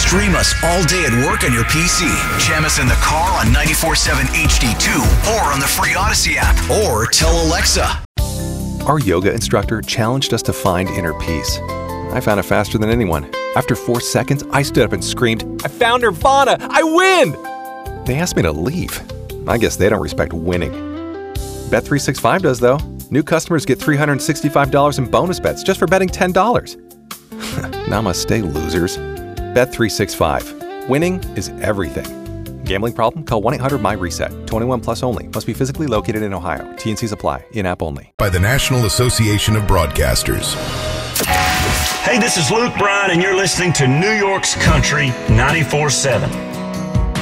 Stream us all day at work on your PC. Jam us in the car on 94.7 HD2 or on the free Odyssey app. Or tell Alexa. Our yoga instructor challenged us to find inner peace. I found it faster than anyone. After 4 seconds, I stood up and screamed, "I found Nirvana! I win!" They asked me to leave. I guess they don't respect winning. Bet365 does, though. New customers get $365 in bonus bets just for betting $10. Namaste, losers. Bet365. Winning is everything. Gambling problem? Call 1-800-MY-RESET. 21 plus only. Must be physically located in Ohio. T&Cs apply. In-app only. By the National Association of Broadcasters. Hey, this is Luke Bryan, and you're listening to New York's Country 94.7.